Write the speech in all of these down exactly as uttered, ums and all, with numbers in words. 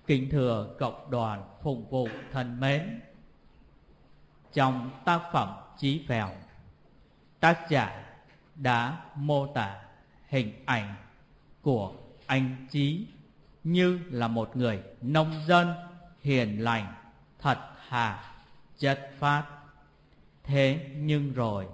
Kính thưa cộng đoàn phụng vụ thân mến, trong tác phẩm Chí Phèo, tác giả đã mô tả hình ảnh của anh Chí như là một người nông dân hiền lành, thật thà, chất phác. Thế nhưng rồi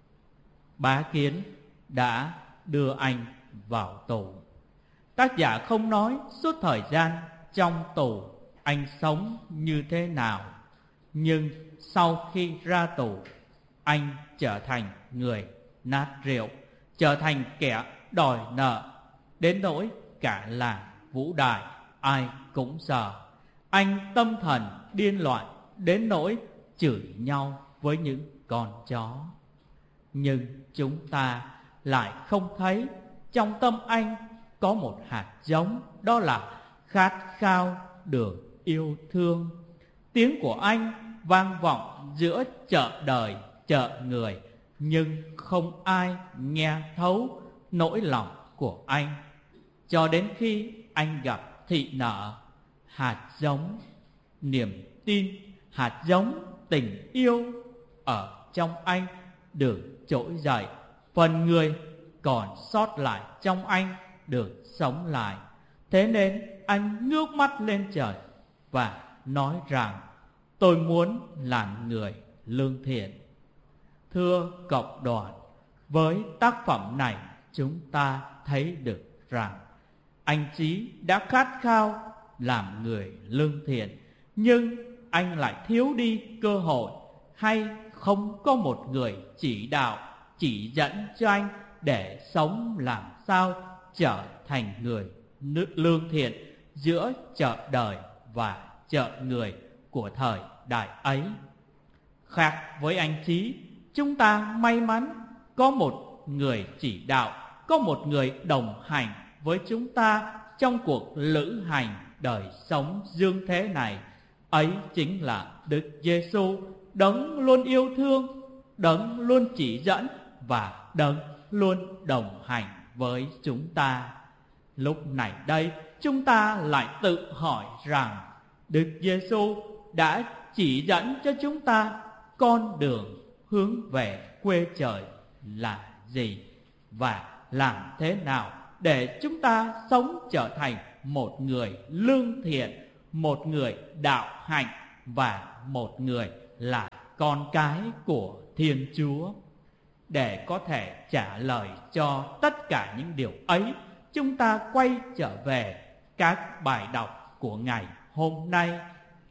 bá Kiến đã đưa anh vào tù. Tác giả không nói suốt thời gian trong tù anh sống như thế nào, nhưng sau khi ra tù, anh trở thành người nát rượu, trở thành kẻ đòi nợ, đến nỗi cả làng Vũ Đại ai cũng sợ. Anh tâm thần điên loạn đến nỗi chửi nhau với những con chó. Nhưng chúng ta lại không thấy trong tâm anh có một hạt giống, đó là khát khao được yêu thương. Tiếng của anh vang vọng giữa chợ đời chợ người, nhưng không ai nghe thấu nỗi lòng của anh. Cho đến khi anh gặp thị nợ, hạt giống niềm tin, hạt giống tình yêu ở trong anh được trỗi dậy. Phần người còn sót lại trong anh được sống lại. Thế nên anh ngước mắt lên trời và nói rằng: tôi muốn làm người lương thiện. Thưa cộng đoàn, với tác phẩm này chúng ta thấy được rằng anh Chí đã khát khao làm người lương thiện, nhưng anh lại thiếu đi cơ hội, hay không có một người chỉ đạo, chỉ dẫn cho anh để sống làm sao trở thành người lương thiện giữa chợ đời và chợ người của thời đại ấy. Khác với anh Chí, chúng ta may mắn có một người chỉ đạo, có một người đồng hành với chúng ta trong cuộc lữ hành đời sống dương thế này. Ấy chính là Đức Giêsu, đấng luôn yêu thương, đấng luôn chỉ dẫn và đấng luôn đồng hành với chúng ta. Lúc này đây chúng ta lại tự hỏi rằng Đức Giêsu đã chỉ dẫn cho chúng ta con đường hướng về quê trời là gì, và làm thế nào để chúng ta sống trở thành một người lương thiện, một người đạo hạnh và một người là con cái của Thiên Chúa. Để có thể trả lời cho tất cả những điều ấy, chúng ta quay trở về các bài đọc của ngày hôm nay.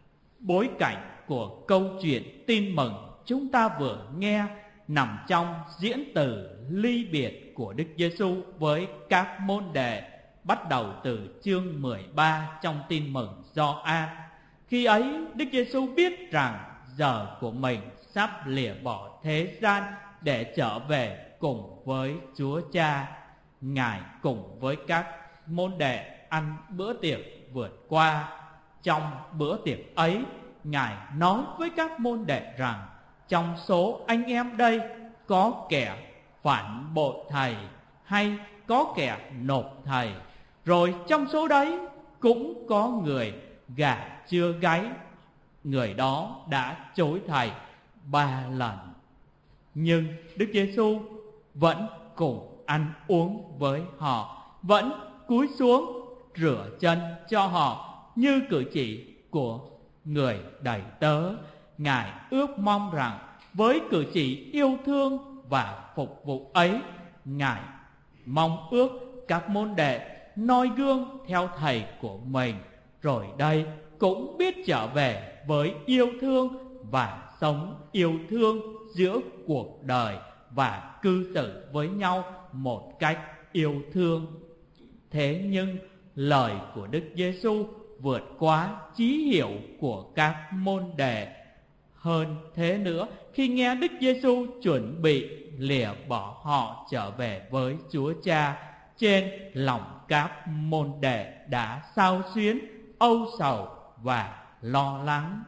Bối cảnh của câu chuyện tin mừng chúng ta vừa nghe nằm trong diễn từ ly biệt của Đức Giêsu với các môn đệ, bắt đầu từ chương mười ba trong tin mừng Gioan. Khi ấy Đức Giêsu biết rằng giờ của mình sắp lìa bỏ thế gian để trở về cùng với Chúa Cha. Ngài cùng với các môn đệ ăn bữa tiệc vượt qua. Trong bữa tiệc ấy, Ngài nói với các môn đệ rằng trong số anh em đây có kẻ phản bội thầy, hay có kẻ nộp thầy. Rồi trong số đấy cũng có người gà chưa gáy, người đó đã chối thầy ba lần. Nhưng Đức Giêsu vẫn cùng ăn uống với họ, vẫn cúi xuống rửa chân cho họ như cử chỉ của người đầy tớ. Ngài ước mong rằng với cử chỉ yêu thương và phục vụ ấy, Ngài mong ước các môn đệ noi gương theo thầy của mình, rồi đây cũng biết trở về với yêu thương và sống yêu thương giữa cuộc đời và cư xử với nhau một cách yêu thương. Thế nhưng lời của Đức Giêsu vượt quá trí hiểu của các môn đệ. Hơn thế nữa, khi nghe Đức Giêsu chuẩn bị lìa bỏ họ trở về với Chúa Cha, trên lòng các môn đệ đã xao xuyến, âu sầu và lo lắng.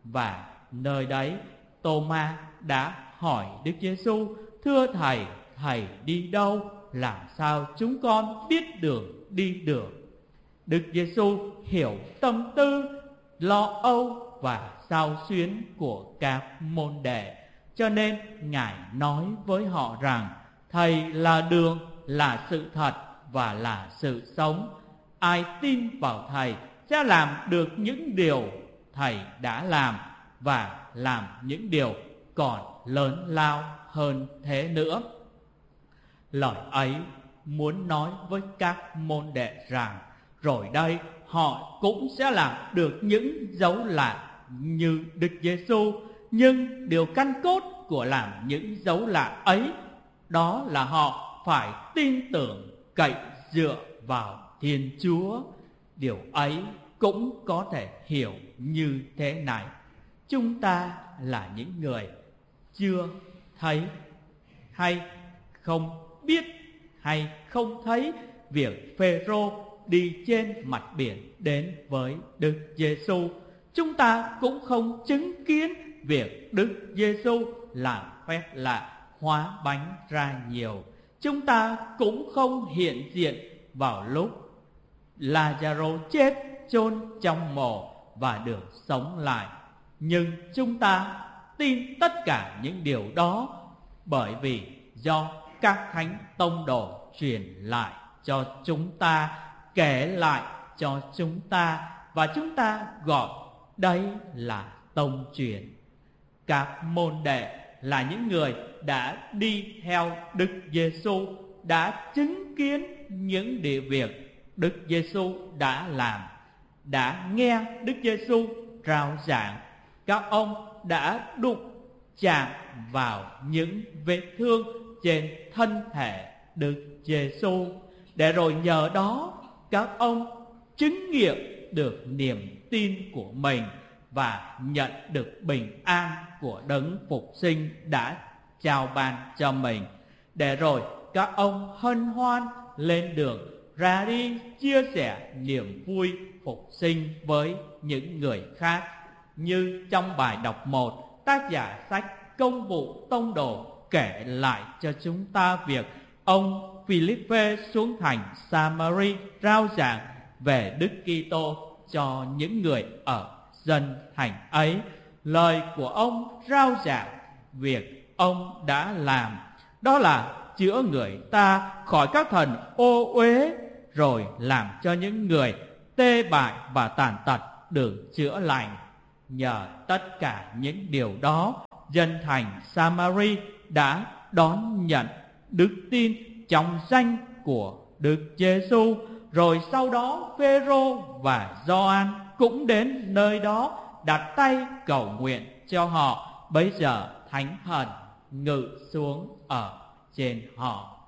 Và nơi đấy Tô-ma đã hỏi Đức Giêsu: thưa thầy, thầy đi đâu? Làm sao chúng con biết đường đi được? Đức Giêsu hiểu tâm tư, lo âu và xao xuyến của các môn đệ, cho nên Ngài nói với họ rằng Thầy là đường, là sự thật và là sự sống. Ai tin vào Thầy sẽ làm được những điều Thầy đã làm và làm những điều còn lớn lao hơn thế nữa. Lời ấy muốn nói với các môn đệ rằng rồi đây họ cũng sẽ làm được những dấu lạ như Đức Giêsu, nhưng điều căn cốt của làm những dấu lạ ấy đó là họ phải tin tưởng cậy dựa vào Thiên Chúa. Điều ấy cũng có thể hiểu như thế này: chúng ta là những người chưa thấy hay không biết hay không thấy việc Phêrô đi trên mặt biển đến với Đức Giêsu. Chúng ta cũng không chứng kiến việc Đức Giêsu làm phép lạ hóa bánh ra nhiều. Chúng ta cũng không hiện diện vào lúc Lazaro chết chôn trong mồ và được sống lại. Nhưng chúng ta tin tất cả những điều đó bởi vì do các thánh tông đồ truyền lại cho chúng ta, kể lại cho chúng ta, và chúng ta gọi đây là tông truyền. Các môn đệ là những người đã đi theo Đức Giêsu, đã chứng kiến những điều việc Đức Giêsu đã làm, đã nghe Đức Giêsu rao giảng. Các ông đã đụng chạm vào những vết thương trên thân thể Đức Giêsu, để rồi nhờ đó các ông chứng nghiệm được niềm tin của mình và nhận được bình an của Đấng Phục Sinh đã trao ban cho mình. Để rồi các ông hân hoan lên đường ra đi chia sẻ niềm vui phục sinh với những người khác. Như trong bài đọc một, tác giả sách Công vụ Tông đồ kể lại cho chúng ta việc ông Philippe xuống thành Samari rao giảng về Đức Kitô cho những người ở dân thành ấy. Lời của ông rao giảng việc ông đã làm đó là chữa người ta khỏi các thần ô uế, rồi làm cho những người tê bại và tàn tật được chữa lành. Nhờ tất cả những điều đó, dân thành Samari đã đón nhận đức tin trong danh của Đức Giêsu. Rồi sau đó Phêrô và Gioan cũng đến nơi đó đặt tay cầu nguyện cho họ. Bấy giờ Thánh Thần ngự xuống ở trên họ.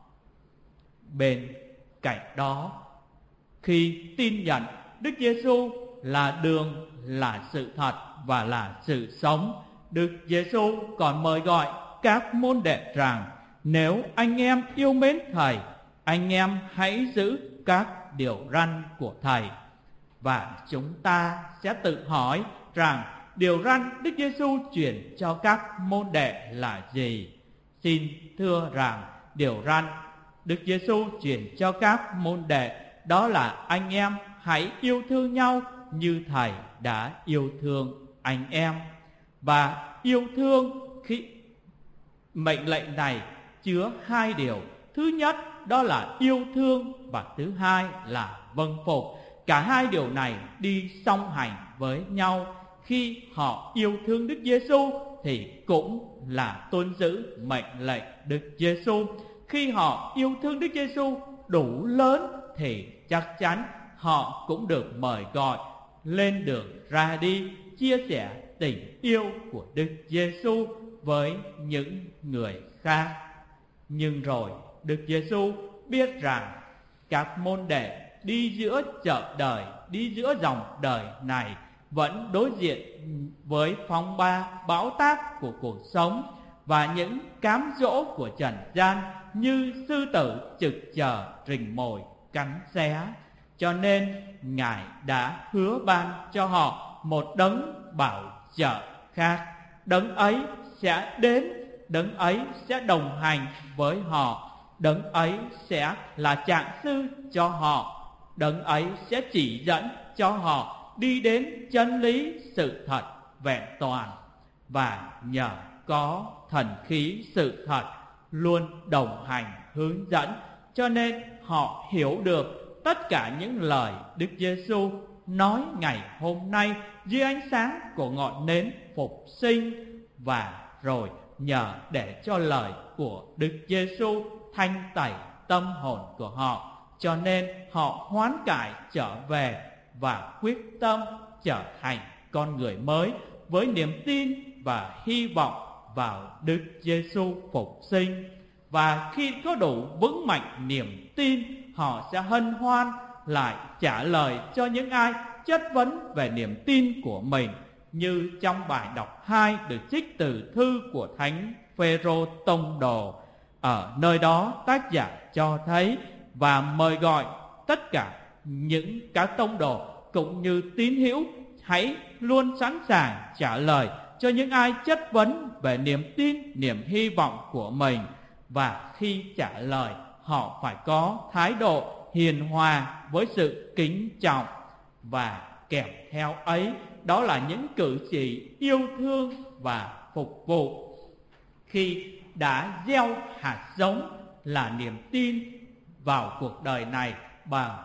Bên cạnh đó, khi tin nhận Đức Giêsu là đường, là sự thật và là sự sống, Đức Giêsu còn mời gọi các môn đệ rằng nếu anh em yêu mến Thầy, anh em hãy giữ các điều răn của Thầy. Và chúng ta sẽ tự hỏi rằng điều răn Đức Giêsu truyền cho các môn đệ là gì? Xin thưa rằng điều răn Đức Giêsu truyền cho các môn đệ đó là anh em hãy yêu thương nhau như Thầy đã yêu thương anh em. Và yêu thương khi mệnh lệnh này chứa hai điều. Thứ nhất đó là yêu thương, và thứ hai là vâng phục. Cả hai điều này đi song hành với nhau. Khi họ yêu thương Đức Giêsu thì cũng là tuân giữ mệnh lệnh Đức Giêsu. Khi họ yêu thương Đức Giêsu đủ lớn thì chắc chắn họ cũng được mời gọi lên đường ra đi chia sẻ tình yêu của Đức Giêsu với những người khác. Nhưng rồi Đức Giêsu biết rằng các môn đệ đi giữa chợ đời, đi giữa dòng đời này vẫn đối diện với phong ba bão táp của cuộc sống và những cám dỗ của trần gian như sư tử trực chờ rình mồi cắn xé. Cho nên Ngài đã hứa ban cho họ một đấng bảo trợ khác. Đấng ấy sẽ đến, đấng ấy sẽ đồng hành với họ, đấng ấy sẽ là trạng sư cho họ. Đấng ấy sẽ chỉ dẫn cho họ đi đến chân lý sự thật vẹn toàn. Và nhờ có thần khí sự thật luôn đồng hành hướng dẫn, cho nên họ hiểu được tất cả những lời Đức Giêsu nói ngày hôm nay dưới ánh sáng của ngọn nến phục sinh. Và rồi nhờ để cho lời của Đức Giêsu thanh tẩy tâm hồn của họ, cho nên họ hoán cải trở về và quyết tâm trở thành con người mới với niềm tin và hy vọng vào Đức Giêsu phục sinh. Và khi có đủ vững mạnh niềm tin, họ sẽ hân hoan lại trả lời cho những ai chất vấn về niềm tin của mình, như trong bài đọc hai được trích từ thư của Thánh Phêrô Tông Đồ. Ở nơi đó tác giả cho thấy và mời gọi tất cả những các tông đồ cũng như tín hữu hãy luôn sẵn sàng trả lời cho những ai chất vấn về niềm tin, niềm hy vọng của mình. Và khi trả lời, họ phải có thái độ hiền hòa với sự kính trọng, và kèm theo ấy đó là những cử chỉ yêu thương và phục vụ. Khi đã gieo hạt giống là niềm tin vào cuộc đời này bằng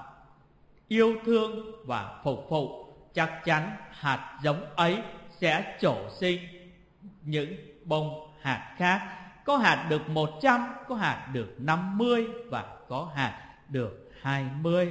yêu thương và phục vụ, chắc chắn hạt giống ấy sẽ trổ sinh những bông hạt khác. Có hạt được một trăm, có hạt được năm mươi và có hạt được hai mươi.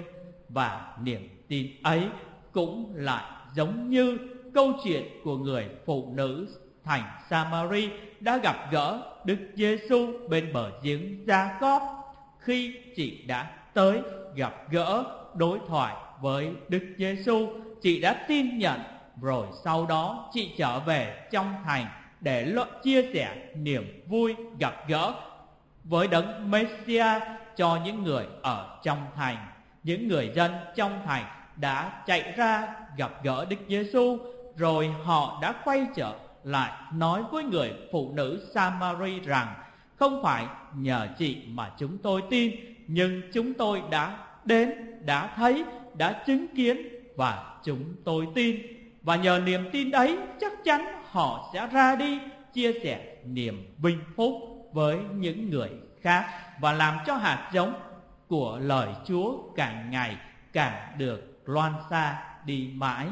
Và niềm tin ấy cũng lại giống như câu chuyện của người phụ nữ thành Samari đã gặp gỡ Đức Giêsu bên bờ giếng Gia-cóp. Khi chị đã tới gặp gỡ, đối thoại với Đức Giêsu, chị đã tin nhận, rồi sau đó chị trở về trong thành để chia sẻ niềm vui gặp gỡ với Đấng Mêsia cho những người ở trong thành. Những người dân trong thành đã chạy ra gặp gỡ Đức Giêsu, rồi họ đã quay trở lại nói với người phụ nữ Samari rằng: không phải nhờ chị mà chúng tôi tin, nhưng chúng tôi đã đến, đã thấy, đã chứng kiến và chúng tôi tin. Và nhờ niềm tin ấy, chắc chắn họ sẽ ra đi chia sẻ niềm vinh phúc với những người khác, và làm cho hạt giống của lời Chúa càng ngày càng được loan xa đi mãi.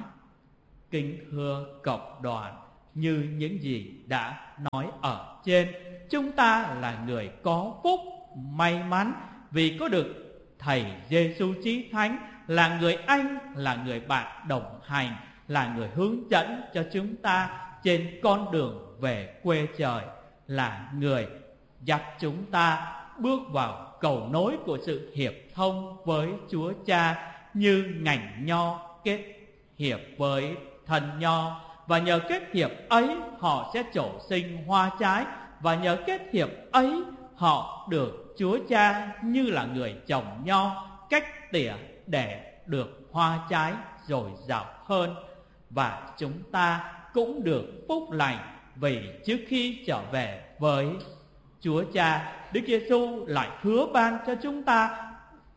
Kính thưa cộng đoàn, như những gì đã nói ở trên, chúng ta là người có phúc, may mắn vì có được Thầy Giêsu Chí Thánh là người anh, là người bạn đồng hành, là người hướng dẫn cho chúng ta trên con đường về quê trời, là người dắt chúng ta bước vào cầu nối của sự hiệp thông với Chúa Cha, như ngành nho kết hiệp với thân nho. Và nhờ kết hiệp ấy họ sẽ trổ sinh hoa trái, và nhờ kết hiệp ấy họ được Chúa Cha như là người trồng nho cách tỉa để được hoa trái dồi dào hơn. Và chúng ta cũng được phúc lành, vì trước khi trở về với Chúa Cha, Đức Giêsu lại hứa ban cho chúng ta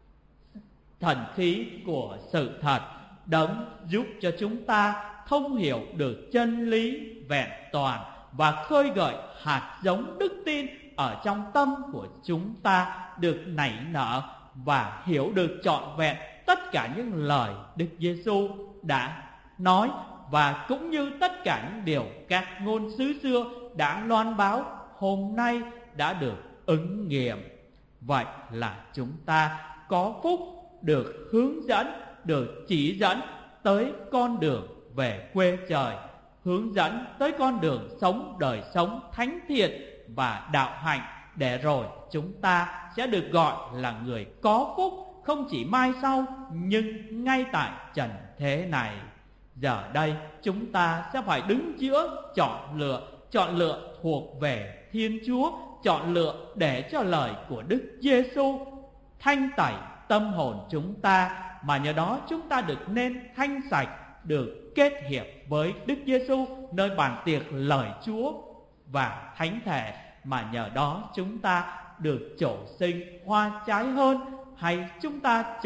thần khí của sự thật, Đấng giúp cho chúng ta thông hiểu được chân lý vẹn toàn và khơi gợi hạt giống đức tin ở trong tâm của chúng ta được nảy nở và hiểu được trọn vẹn tất cả những lời Đức Giêsu đã nói, và cũng như tất cả những điều các ngôn sứ xưa đã loan báo hôm nay đã được ứng nghiệm. Vậy là chúng ta có phúc được hướng dẫn, được chỉ dẫn tới con đường về quê trời, hướng dẫn tới con đường sống đời sống thánh thiện và đạo hạnh, để rồi chúng ta sẽ được gọi là người có phúc, không chỉ mai sau nhưng ngay tại trần thế này. Giờ đây chúng ta sẽ phải đứng giữa chọn lựa, chọn lựa thuộc về Thiên Chúa, chọn lựa để cho lời của Đức Giêsu thanh tẩy tâm hồn chúng ta, mà nhờ đó chúng ta được nên thanh sạch, được kết hiệp với Đức Giêsu nơi bàn tiệc lời Chúa và thánh thể, mà nhờ đó chúng ta được trổ sinh hoa trái hơn. Hay chúng ta chọn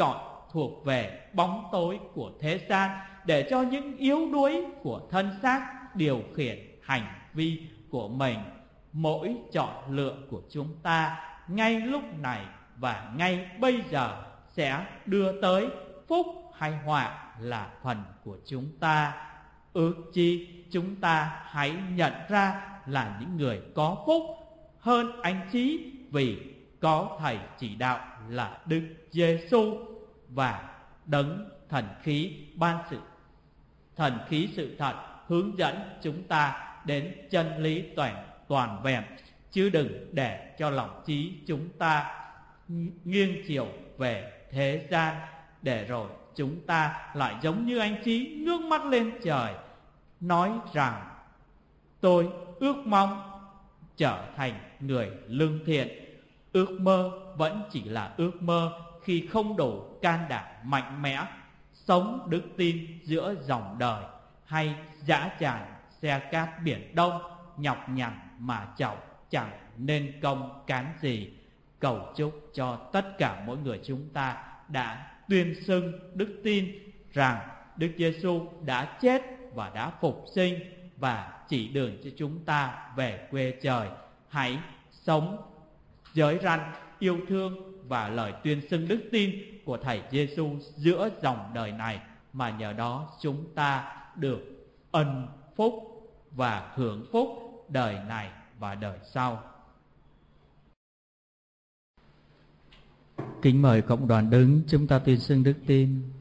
thuộc về bóng tối của thế gian, để cho những yếu đuối của thân xác điều khiển hành vi của mình. Mỗi chọn lựa của chúng ta ngay lúc này và ngay bây giờ sẽ đưa tới phúc hay họa là phần của chúng ta. Ước chi chúng ta hãy nhận ra là những người có phúc hơn anh Chí, vì có thầy chỉ đạo là Đức Giêsu và đấng thần khí ban sự thần khí sự thật hướng dẫn chúng ta đến chân lý toàn toàn vẹn, chứ đừng để cho lòng trí chúng ta nghiêng chiều về thế gian, để rồi chúng ta lại giống như anh Chí ngước mắt lên trời, nói rằng tôi ước mong trở thành người lương thiện. Ước mơ vẫn chỉ là ước mơ khi không đủ can đảm mạnh mẽ sống đức tin giữa dòng đời, hay dã tràn xe cát biển đông, nhọc nhằn mà chậu chẳng nên công cán gì. Cầu chúc cho tất cả mỗi người chúng ta đã tuyên xưng đức tin rằng Đức Giêsu đã chết và đã phục sinh và chỉ đường cho chúng ta về quê trời. Hãy sống giới răn yêu thương và lời tuyên xưng đức tin của Thầy Giêsu giữa dòng đời này, mà nhờ đó chúng ta được ân phúc và hưởng phúc đời này và đời sau. Kính mời cộng đoàn đứng, chúng ta tuyên xưng đức tin.